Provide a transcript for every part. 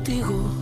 contigo.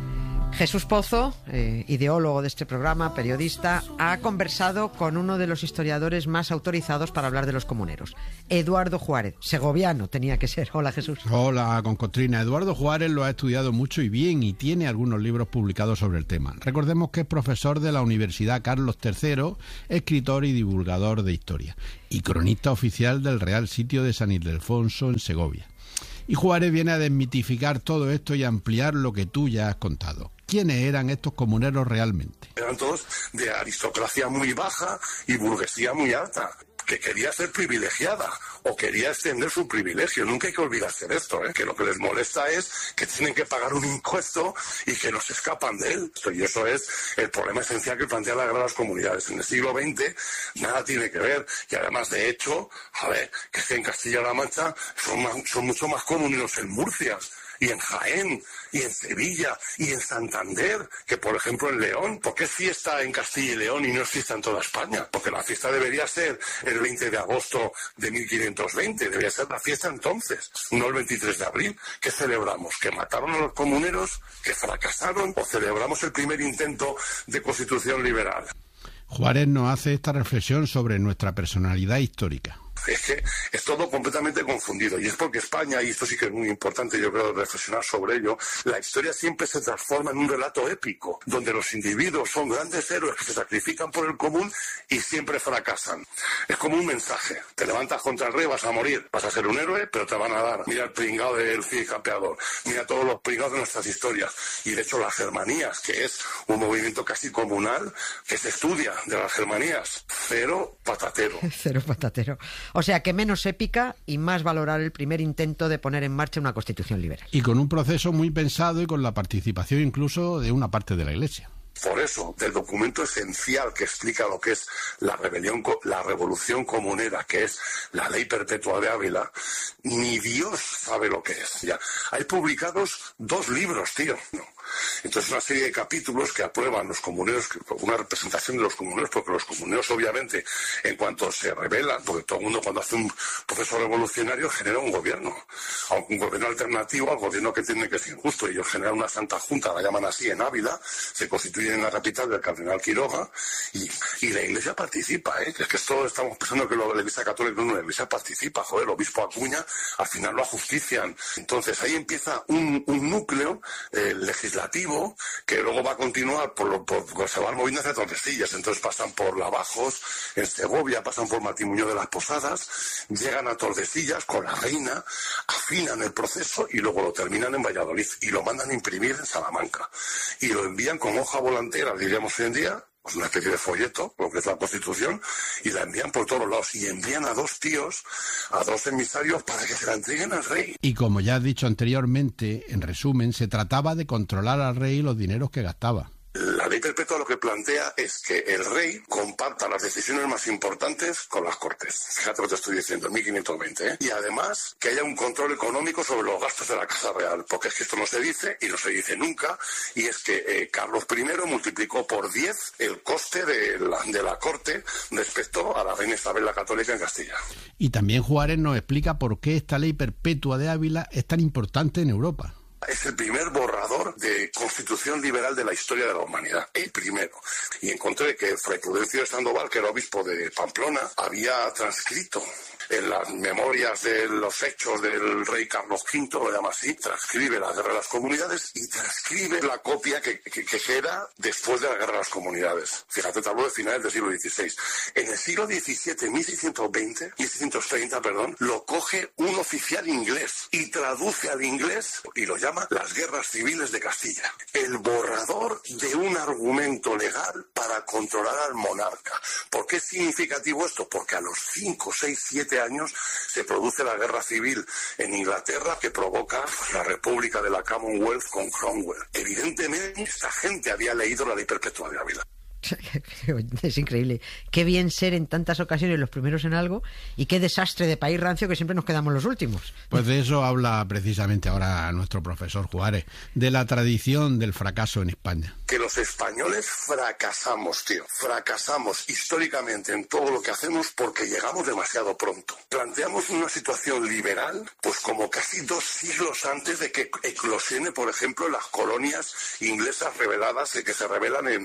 Jesús Pozo, ideólogo de este programa, periodista, ha conversado con uno de los historiadores más autorizados para hablar de los comuneros, Eduardo Juárez, segoviano tenía que ser. Hola, Jesús. Hola, Concostrina. Eduardo Juárez lo ha estudiado mucho y bien y tiene algunos libros publicados sobre el tema. Recordemos que es profesor de la Universidad Carlos III, escritor y divulgador de historia y cronista oficial del Real Sitio de San Ildefonso en Segovia. Y Juárez viene a desmitificar todo esto y a ampliar lo que tú ya has contado. ¿Quiénes eran estos comuneros realmente? Eran todos de aristocracia muy baja y burguesía muy alta, que quería ser privilegiada o quería extender su privilegio. Nunca hay que olvidarse de esto, que lo que les molesta es que tienen que pagar un impuesto y que no se escapan de él. Y eso es el problema esencial que plantea la guerra de las comunidades. En el siglo XX nada tiene que ver, y además de hecho, que en Castilla-La Mancha son mucho más comuneros en Murcia y en Jaén, y en Sevilla, y en Santander, que por ejemplo en León. ¿Por qué es fiesta en Castilla y León y no es fiesta en toda España? Porque la fiesta debería ser el 20 de agosto de 1520, debería ser la fiesta entonces, no el 23 de abril. ¿Qué celebramos? ¿Que mataron a los comuneros? ¿Que fracasaron? ¿O celebramos el primer intento de constitución liberal? Juárez nos hace esta reflexión sobre nuestra personalidad histórica. Es que es todo completamente confundido, y es porque España, y esto sí que es muy importante, yo creo, reflexionar sobre ello, la historia siempre se transforma en un relato épico, donde los individuos son grandes héroes que se sacrifican por el común y siempre fracasan. Es como un mensaje: te levantas contra el rey, vas a morir, vas a ser un héroe, pero te van a dar. Mira el pringao del Cid Campeador, mira todos los pringados de nuestras historias, y de hecho las Germanías, que es un movimiento casi comunal que se estudia de las Germanías, cero patatero. Cero patatero. O sea, que menos épica y más valorar el primer intento de poner en marcha una constitución liberal. Y con un proceso muy pensado y con la participación incluso de una parte de la Iglesia. Por eso, del documento esencial que explica lo que es la revolución comunera, que es la Ley Perpetua de Ávila, ni Dios sabe lo que es. Ya hay publicados 2 libros, tío. No. Entonces, una serie de capítulos que aprueban los comuneros, una representación de los comuneros, porque los comuneros, obviamente, en cuanto se rebelan, porque todo el mundo cuando hace un proceso revolucionario genera un gobierno, aunque un gobierno alternativo al gobierno que tiene que ser injusto. Ellos generan una Santa Junta, la llaman así, en Ávila, se constituyen en la capital del cardenal Quiroga, y la Iglesia participa, que es que esto estamos pensando que la Iglesia Católica no, la Iglesia participa, el obispo Acuña, al final lo ajustician. Entonces, ahí empieza un núcleo legislativo que luego va a continuar se van moviendo hacia Tordesillas. Entonces pasan por Lavajos en Segovia, pasan por Martimuño de las Posadas, llegan a Tordesillas con la reina, afinan el proceso y luego lo terminan en Valladolid y lo mandan a imprimir en Salamanca y lo envían con hoja volantera, diríamos hoy en día, pues una especie de folleto, lo que es la Constitución, y la envían por todos lados, y envían a 2 tíos, a 2 emisarios para que se la entreguen al rey. Y como ya has dicho anteriormente, en resumen, se trataba de controlar al rey los dineros que gastaba. La Ley Perpetua lo que plantea es que el rey comparta las decisiones más importantes con las Cortes. Fíjate lo que te estoy diciendo, en 1520. Y además que haya un control económico sobre los gastos de la Casa Real, porque es que esto no se dice y no se dice nunca, y es que Carlos I multiplicó por 10 el coste de la Corte respecto a la reina Isabel la Católica en Castilla. Y también Juárez nos explica por qué esta Ley Perpetua de Ávila es tan importante en Europa. Es el primer borrador de constitución liberal de la historia de la humanidad, el primero. Y encontré que Fray Prudencio de Sandoval, que era obispo de Pamplona, había transcrito en las memorias de los hechos del rey Carlos V, lo llama así, transcribe la guerra de las comunidades y transcribe la copia que era después de la guerra de las comunidades. Fíjate, te hablo de finales del siglo XVI. En el siglo XVII, 1630, lo coge un oficial inglés y traduce al inglés y lo llama las guerras civiles de Castilla. El borrador de un argumento legal para controlar al monarca. ¿Por qué es significativo esto? Porque a los 5, 6, 7 años se produce la guerra civil en Inglaterra que provoca la República de la Commonwealth con Cromwell. Evidentemente, esta gente había leído la Ley Perpetua de Ávila. Es increíble. Qué bien ser en tantas ocasiones los primeros en algo y qué desastre de país rancio que siempre nos quedamos los últimos. Pues de eso habla precisamente ahora nuestro profesor Juárez, de la tradición del fracaso en España. Que los españoles fracasamos, tío. Fracasamos históricamente en todo lo que hacemos porque llegamos demasiado pronto. Planteamos una situación liberal, pues como casi 2 siglos antes de que eclosione, por ejemplo, las colonias inglesas rebeladas que se rebelan en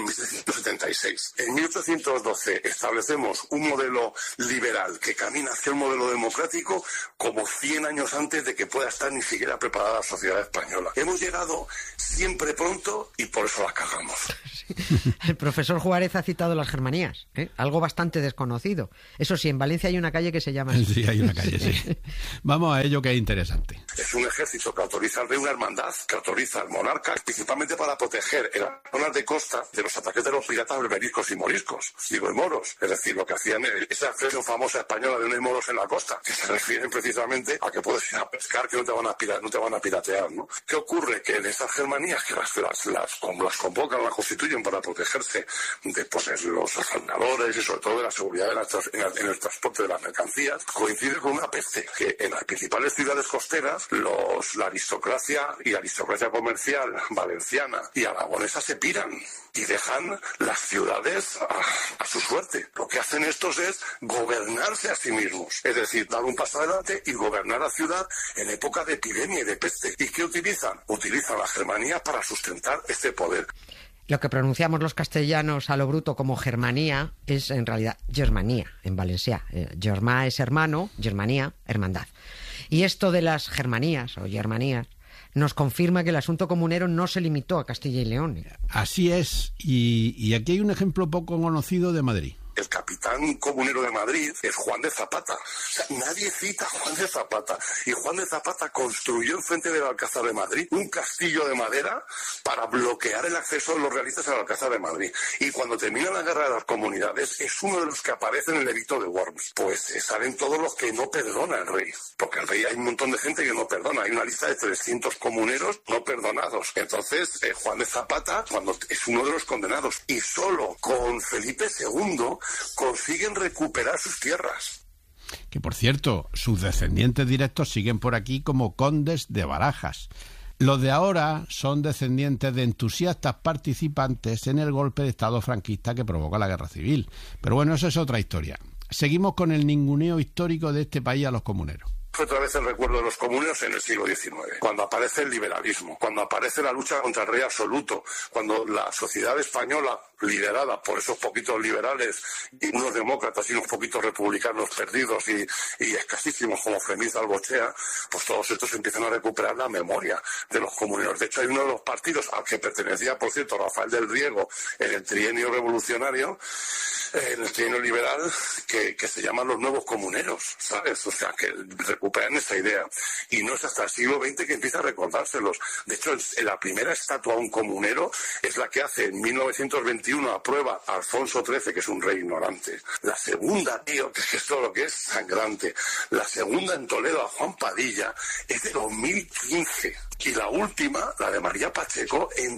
1776. En 1812 establecemos un modelo liberal que camina hacia un modelo democrático como 100 años antes de que pueda estar ni siquiera preparada la sociedad española. Hemos llegado siempre pronto y por eso la cagamos. Sí. El profesor Juárez ha citado las Germanías, algo bastante desconocido. Eso sí, en Valencia hay una calle que se llama... Sí, hay una calle, sí. Vamos a ello, que es interesante. Es un ejército que autoriza al rey, una hermandad que autoriza al monarca, principalmente para proteger en las zonas de costa de los ataques de los piratas berberiscos y moriscos, y moros. Es decir, lo que hacían, esa expresión famosa española de no hay moros en la costa, que se refieren precisamente a que puedes ir a pescar, que no te van a piratear, ¿no? ¿Qué ocurre? Que en esas Germanías, que las convocan, las constituyen para protegerse de pues, los asaltadores y sobre todo de la seguridad en el transporte de las mercancías, coincide con una peste, que en las principales ciudades costeras la aristocracia y la aristocracia comercial valenciana y aragonesa se piran y dejan las ciudades a su suerte. Lo que hacen estos es gobernarse a sí mismos, es decir, dar un paso adelante y gobernar la ciudad en época de epidemia y de peste. ¿Y qué utilizan? Utilizan las Germanías para sustentar este poder. Lo que pronunciamos los castellanos a lo bruto como Germanía es en realidad Germanía, en valencià. Germà es hermano, Germanía, hermandad. Y esto de las Germanías o Germanías nos confirma que el asunto comunero no se limitó a Castilla y León. Así es, y aquí hay un ejemplo poco conocido de Madrid. El capitán comunero de Madrid es Juan de Zapata. O sea, nadie cita a Juan de Zapata. Y Juan de Zapata construyó enfrente del Alcázar de Madrid un castillo de madera para bloquear el acceso de los realistas al Alcázar de Madrid. Y cuando termina la guerra de las comunidades, es uno de los que aparece en el edicto de Worms. Pues salen todos los que no perdona el rey. Porque el rey hay un montón de gente que no perdona. Hay una lista de 300 comuneros no perdonados. Entonces, Juan de Zapata es uno de los condenados. Y solo con Felipe II consiguen recuperar sus tierras. Que por cierto, sus descendientes directos siguen por aquí como condes de Barajas. Los de ahora son descendientes de entusiastas participantes en el golpe de Estado franquista que provoca la guerra civil. Pero bueno, eso es otra historia. Seguimos con el ninguneo histórico de este país a los comuneros. Fue otra vez el recuerdo de los comuneros en el siglo XIX, cuando aparece el liberalismo, cuando aparece la lucha contra el rey absoluto, cuando la sociedad española, liderada por esos poquitos liberales y unos demócratas y unos poquitos republicanos perdidos y escasísimos como Fermín Albochea, pues todos estos empiezan a recuperar la memoria de los comuneros. De hecho, hay uno de los partidos al que pertenecía, por cierto, Rafael del Riego en el trienio revolucionario, en el trienio liberal, que se llaman los nuevos comuneros, ¿sabes? O sea, que recuperan esa idea. Y no es hasta el siglo XX que empieza a recordárselos. De hecho, la primera estatua a un comunero es la que hace en 1921 aprueba Alfonso XIII, que es un rey ignorante. La segunda, tío, que es esto lo que es sangrante, la segunda en Toledo a Juan Padilla es de 2015. Y la última, la de María Pacheco, en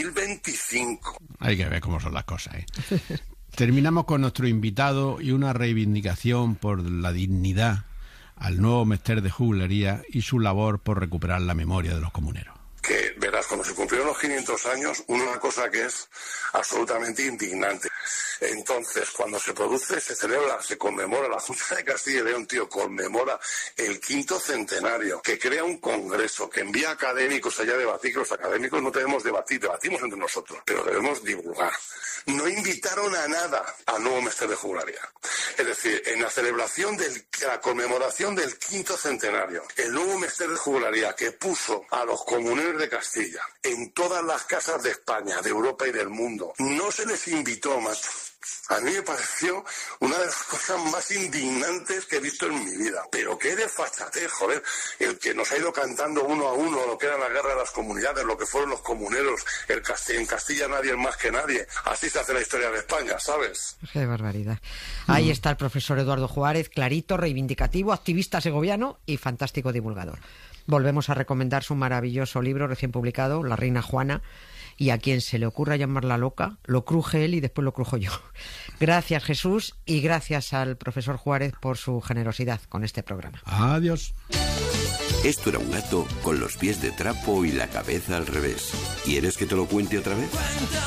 2025. Hay que ver cómo son las cosas, ¿eh? Terminamos con nuestro invitado y una reivindicación por la dignidad al nuevo Mester de Juglería y su labor por recuperar la memoria de los comuneros. Que verás, cuando se cumplieron los 500 años, una cosa que es absolutamente indignante. Entonces, cuando se produce, se celebra, se conmemora, la Junta de Castilla y León, tío, conmemora el 5º centenario, que crea un congreso, que envía académicos allá a debatir, que los académicos no debemos debatir, debatimos entre nosotros, pero debemos divulgar. No invitaron a nada al nuevo Mester de Juglería. Es decir, en la celebración de la conmemoración del 5º centenario, el nuevo Mester de Juglería que puso a los comuneros de Castilla en todas las casas de España, de Europa y del mundo, no se les invitó, macho. A mí me pareció una de las cosas más indignantes que he visto en mi vida. Pero qué desfachatez, joder. El que nos ha ido cantando uno a uno lo que era la guerra de las comunidades, lo que fueron los comuneros, en Castilla nadie es más que nadie. Así se hace la historia de España, ¿sabes? Qué barbaridad. Ahí está el profesor Eduardo Juárez, clarito, reivindicativo, activista segoviano y fantástico divulgador. Volvemos a recomendar su maravilloso libro recién publicado, La Reina Juana, y a quien se le ocurra llamarla loca, lo cruje él y después lo crujo yo. Gracias, Jesús, y gracias al profesor Juárez por su generosidad con este programa. Adiós. Esto era un gato con los pies de trapo y la cabeza al revés. ¿Quieres que te lo cuente otra vez?